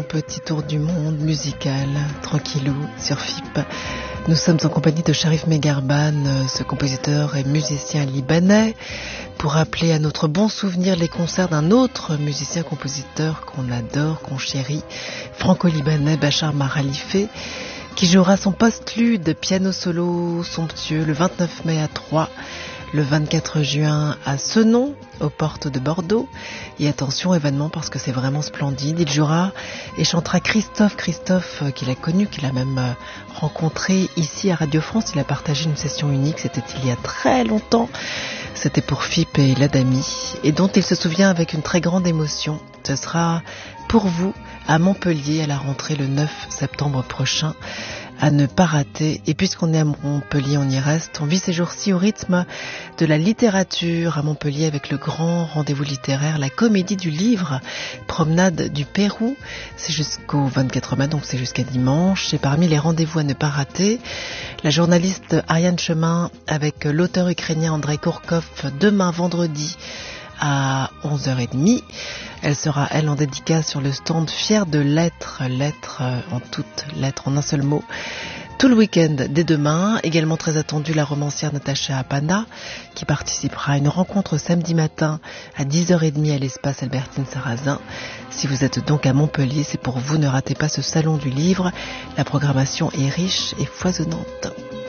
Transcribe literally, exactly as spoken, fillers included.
petit tour du monde musical, tranquillou, sur F I P. Nous sommes en compagnie de Sharif Megharban, ce compositeur et musicien libanais, pour rappeler à notre bon souvenir les concerts d'un autre musicien-compositeur qu'on adore, qu'on chérit, franco-libanais Bachar Maralifé, qui jouera son post-lude piano solo somptueux le vingt-neuf mai à Troyes, le vingt-quatre juin à Senon, aux portes de Bordeaux. Et attention, événement, parce que c'est vraiment splendide. Il jouera et chantera Christophe, Christophe qu'il a connu, qu'il a même rencontré ici à Radio France. Il a partagé une session unique, c'était il y a très longtemps. C'était pour F I P et l'Adami, et dont il se souvient avec une très grande émotion. Ce sera pour vous à Montpellier à la rentrée le neuf septembre prochain, à ne pas rater. Et puisqu'on est à Montpellier, on y reste. On vit ces jours-ci au rythme de la littérature à Montpellier avec le grand rendez-vous littéraire, la Comédie du Livre, promenade du Pérou. C'est jusqu'au vingt-quatre mai, donc c'est jusqu'à dimanche. Et parmi les rendez-vous à ne pas rater, la journaliste Ariane Chemin avec l'auteur ukrainien Andrei Kourkov demain vendredi à onze heures trente. Elle sera, elle, en dédicace sur le stand Fière de l'être, lettres en toutes lettres, en un seul mot. Tout le week-end, dès demain, également très attendue la romancière Natacha Apana, qui participera à une rencontre samedi matin à dix heures trente à l'espace Albertine Sarrazin. Si vous êtes donc à Montpellier, c'est pour vous, ne ratez pas ce salon du livre. La programmation est riche et foisonnante.